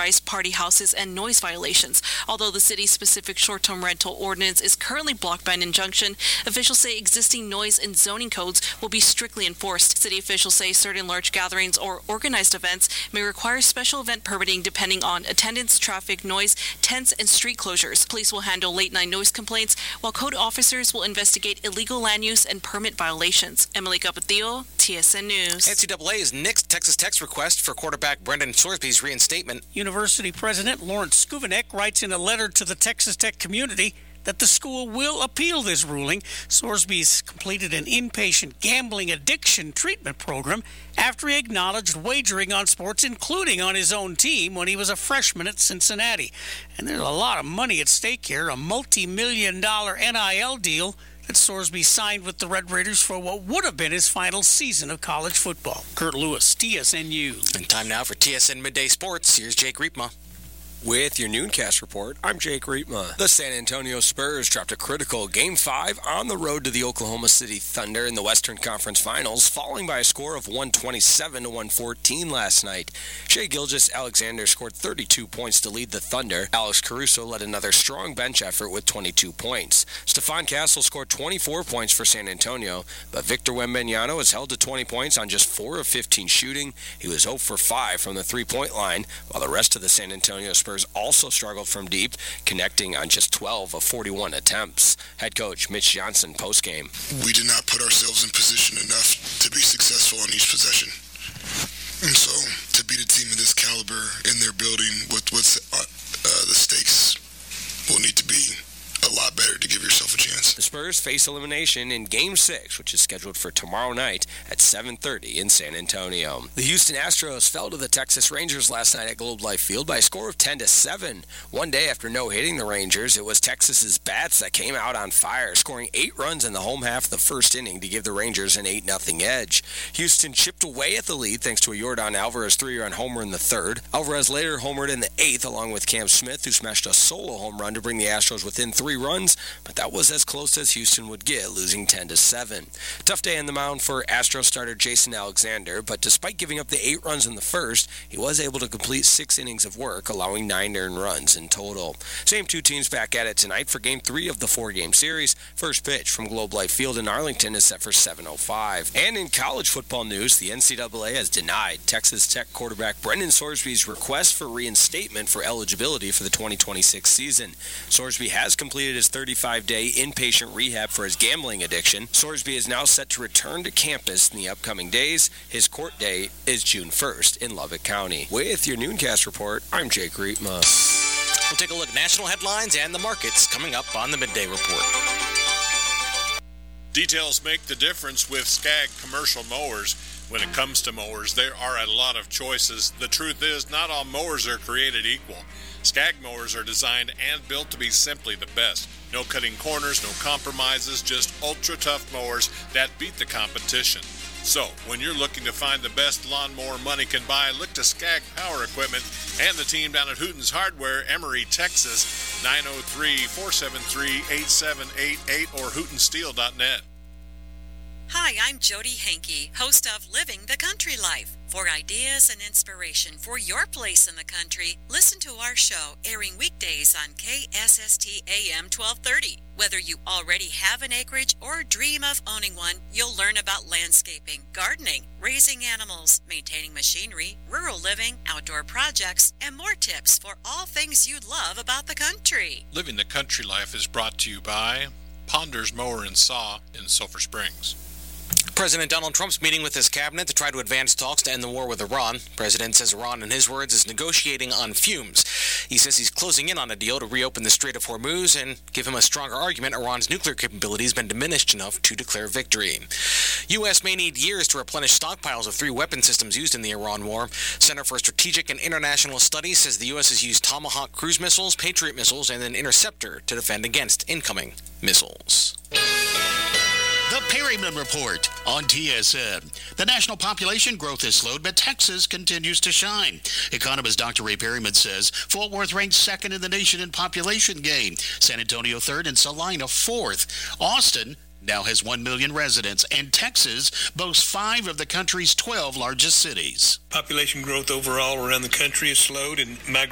high-priced party houses and noise violations. Although the city's specific short-term rental ordinance is currently blocked by an injunction, officials say existing noise and zoning codes will be strictly enforced. City officials say certain large gatherings or organized events may require special event permitting depending on attendance, traffic, noise, tents, and street closures. Police will handle late-night noise complaints, while code officers will investigate illegal land use and permit violations. Emily Capatillo, TSN News. NCAA has nixed Texas Tech's request for quarterback Brendan Sorsby's reinstatement. University President Lawrence Skuvenek writes in a letter to the Texas Tech community that the school will appeal this ruling. Sorsby's completed an inpatient gambling addiction treatment program after he acknowledged wagering on sports, including on his own team, when he was a freshman at Cincinnati. And there's a lot of money at stake here, a multi-million-dollar NIL deal that Sorsby signed with the Red Raiders for what would have been his final season of college football. Kurt Lewis, TSN News. And time now for TSN Midday Sports. Here's Jake Riepma. With your Nooncast report, I'm Jake Riepma. The San Antonio Spurs dropped a critical Game 5 on the road to the Oklahoma City Thunder in the Western Conference Finals, falling by a score of 127-114 last night. Shai Gilgeous-Alexander scored 32 points to lead the Thunder. Alex Caruso led another strong bench effort with 22 points. Stephon Castle scored 24 points for San Antonio, but Victor Wembanyama was held to 20 points on just 4 of 15 shooting. He was 0 for 5 from the three-point line, while the rest of the San Antonio Spurs also struggled from deep, connecting on just 12 of 41 attempts. Head coach Mitch Johnson postgame. We did not put ourselves in position enough to be successful on each possession. And so, to beat a team of this caliber in their building, what's the stakes will need to be a lot better to give yourself a chance. The Spurs face elimination in Game 6, which is scheduled for tomorrow night at 7:30 in San Antonio. The Houston Astros fell to the Texas Rangers last night at Globe Life Field by a score of 10-7. One day after no-hitting the Rangers, it was Texas's bats that came out on fire, scoring 8 runs in the home half of the first inning to give the Rangers an 8-0 edge. Houston chipped away at the lead thanks to a Yordan Alvarez 3-run homer in the third. Alvarez later homered in the 8th along with Cam Smith, who smashed a solo home run to bring the Astros within 3 runs, but that was as close as Houston would get, losing 10-7. Tough day on the mound for Astros starter Jason Alexander, but despite giving up the 8 runs in the first, he was able to complete 6 innings of work, allowing 9 earned runs in total. Same 2 teams back at it tonight for Game 3 of the 4-game series. First pitch from Globe Life Field in Arlington is set for 7:05. And in college football news, the NCAA has denied Texas Tech quarterback Brendan Sorsby's request for reinstatement for eligibility for the 2026 season. Sorsby has completed his 35-day inpatient rehab for his gambling addiction. Sorsby is now set to return to campus in the upcoming days. His court date is June 1st in Lubbock County. With your Nooncast report, I'm Jake Riepma. We'll take a look at national headlines and the markets coming up on the Midday Report. Details make the difference with Skag commercial mowers. When it comes to mowers, there are a lot of choices. The truth is, not all mowers are created equal. Skag mowers are designed and built to be simply the best. No cutting corners, no compromises, just ultra-tough mowers that beat the competition. So, when you're looking to find the best lawnmower money can buy, look to Skag Power Equipment and the team down at Hooten's Hardware, Emory, Texas, 903-473-8788 or hootensteel.net. Hi, I'm Jody Hankey, host of Living the Country Life. For ideas and inspiration for your place in the country, listen to our show airing weekdays on KSST AM 1230. Whether you already have an acreage or dream of owning one, you'll learn about landscaping, gardening, raising animals, maintaining machinery, rural living, outdoor projects, and more tips for all things you love about the country. Living the Country Life is brought to you by Ponders Mower and Saw in Sulphur Springs. President Donald Trump's meeting with his cabinet to try to advance talks to end the war with Iran. The president says Iran, in his words, is negotiating on fumes. He says he's closing in on a deal to reopen the Strait of Hormuz and give him a stronger argument Iran's nuclear capability has been diminished enough to declare victory. U.S. may need years to replenish stockpiles of 3 weapon systems used in the Iran war. Center for Strategic and International Studies says the U.S. has used Tomahawk cruise missiles, Patriot missiles, and an interceptor to defend against incoming missiles. The Perryman Report on TSN. The national population growth has slowed, but Texas continues to shine. Economist Dr. Ray Perryman says Fort Worth ranks 2nd in the nation in population gain, San Antonio 3rd, and Salina 4th. Austin now has 1 million residents, and Texas boasts 5 of the country's 12 largest cities. Population growth overall around the country has slowed, and migration